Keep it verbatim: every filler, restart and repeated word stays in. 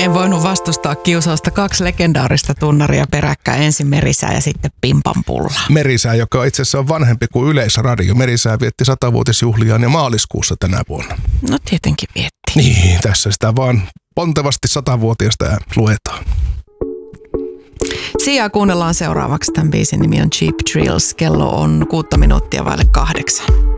En voinut vastustaa kiusausta. Kaksi legendaarista tunnaria peräkkäin. Ensin Merisää ja sitten Pimpanpulla. Merisää, joka itse asiassa on vanhempi kuin Yleisradio. Merisää vietti satavuotisjuhliaan ja maaliskuussa tänä vuonna. No tietenkin vietti. Niin, tässä sitä vaan pontevasti satavuotiaasta luetaan. Siaa kuunnellaan seuraavaksi. Tämän biisin nimi on Cheap Thrills. Kello on kuutta minuuttia vaille kahdeksan.